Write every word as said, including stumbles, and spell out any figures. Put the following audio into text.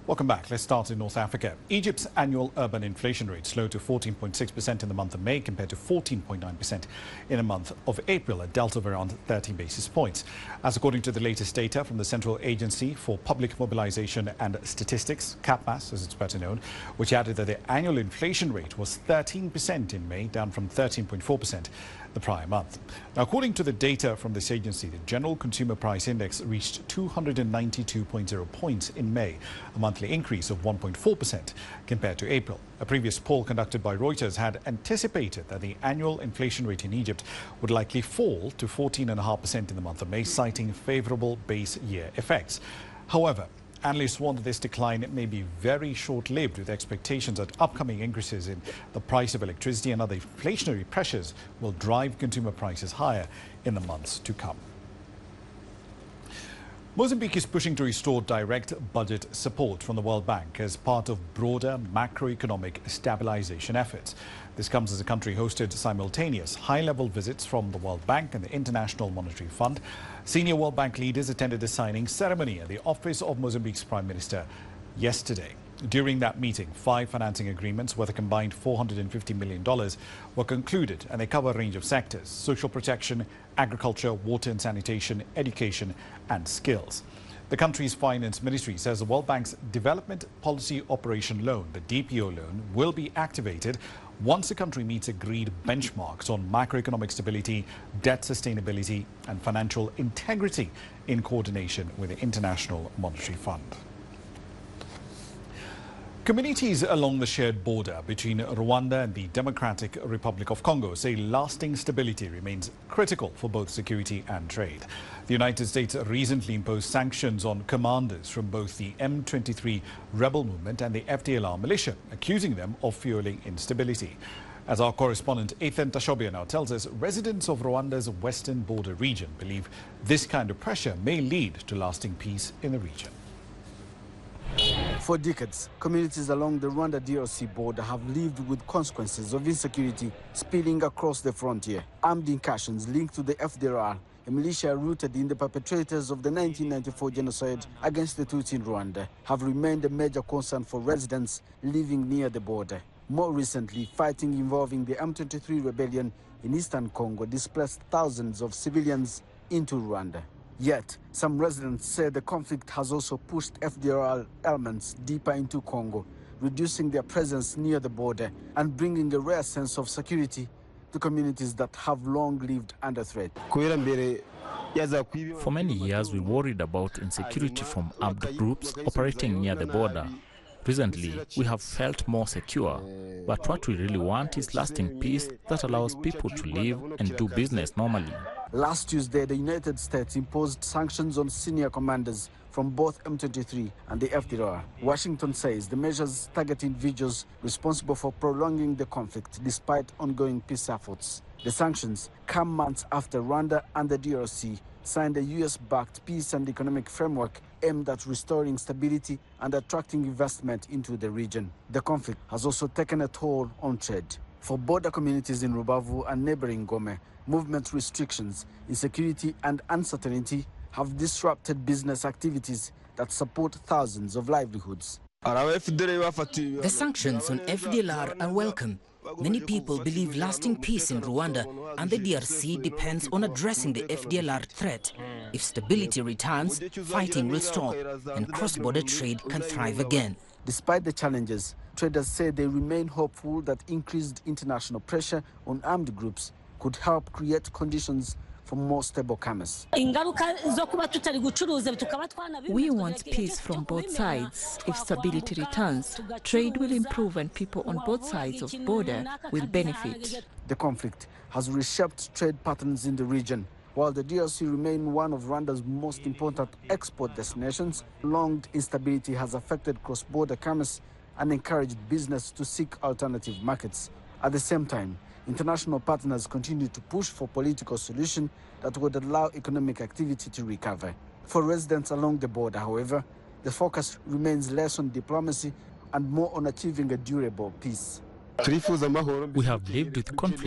Welcome back. Let's start in North Africa. Egypt's annual urban inflation rate slowed to fourteen point six percent in the month of May compared to fourteen point nine percent in the month of April, a delta of around thirty basis points. As according to the latest data from the Central Agency for Public Mobilization and Statistics, CAPMAS as it's better known, which added that the annual inflation rate was thirteen percent in May, down from thirteen point four percent the prior month. Now, according to the data from this agency, the General Consumer Price Index reached two hundred ninety-two point zero points in May, a monthly increase of one point four percent compared to April. A previous poll conducted by Reuters had anticipated that the annual inflation rate in Egypt would likely fall to fourteen point five percent in the month of May, citing favorable base year effects. However, analysts warn that this decline may be very short-lived, with expectations that upcoming increases in the price of electricity and other inflationary pressures will drive consumer prices higher in the months to come. Mozambique is pushing to restore direct budget support from the World Bank as part of broader macroeconomic stabilization efforts. This comes as the country hosted simultaneous high-level visits from the World Bank and the International Monetary Fund. Senior World Bank leaders attended the signing ceremony at the office of Mozambique's Prime Minister yesterday. During that meeting, five financing agreements worth a combined four hundred fifty million dollars were concluded, and they cover a range of sectors: social protection, agriculture, water and sanitation, education and skills. The country's finance ministry says the World Bank's Development Policy Operation Loan, the D P O loan, will be activated once the country meets agreed benchmarks on macroeconomic stability, debt sustainability and financial integrity in coordination with the International Monetary Fund. Communities along the shared border between Rwanda and the Democratic Republic of Congo say lasting stability remains critical for both security and trade. The United States recently imposed sanctions on commanders from both the M twenty-three rebel movement and the F D L R militia, accusing them of fueling instability. As our correspondent Ethan Tashobia now tells us, residents of Rwanda's western border region believe this kind of pressure may lead to lasting peace in the region. For decades, communities along the Rwanda D R C border have lived with consequences of insecurity spilling across the frontier. Armed incursions linked to the F D L R, a militia rooted in the perpetrators of the nineteen ninety-four genocide against the Tutsi in Rwanda, have remained a major concern for residents living near the border. More recently, fighting involving the M twenty-three rebellion in eastern Congo displaced thousands of civilians into Rwanda. Yet, some residents say the conflict has also pushed F D L R elements deeper into Congo, reducing their presence near the border and bringing a rare sense of security to communities that have long lived under threat. For many years, we worried about insecurity from armed groups operating near the border. Recently, we have felt more secure, but what we really want is lasting peace that allows people to live and do business normally. Last Tuesday, the United States imposed sanctions on senior commanders from both M twenty-three and the F D L R. Washington says the measures target individuals responsible for prolonging the conflict despite ongoing peace efforts. The sanctions come months after Rwanda and the D R C signed a U S-backed peace and economic framework aimed at restoring stability and attracting investment into the region. The conflict has also taken a toll on trade. For border communities in Rubavu and neighboring Gome, movement restrictions, insecurity and uncertainty have disrupted business activities that support thousands of livelihoods. The sanctions on F D L R are welcome. Many people believe lasting peace in Rwanda and the D R C depends on addressing the F D L R threat. If stability returns, fighting will stop and cross-border trade can thrive again. Despite the challenges, traders say they remain hopeful that increased international pressure on armed groups could help create conditions for more stable commerce. We want peace from both sides. If stability returns, trade will improve and people on both sides of the border will benefit. The conflict has reshaped trade patterns in the region. While the D R C remains one of Rwanda's most important export destinations, long instability has affected cross-border commerce and encouraged business to seek alternative markets. At the same time, international partners continue to push for political solutions that would allow economic activity to recover. For residents along the border, however, the focus remains less on diplomacy and more on achieving a durable peace. We have lived with conflict